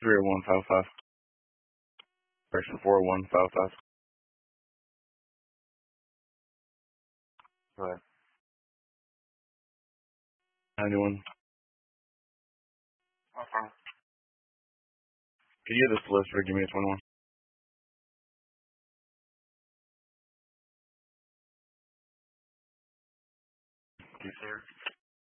30155. Correction 40155. Go ahead. 91. Okay. Can you get the solicitor give me a 21? Do you see her?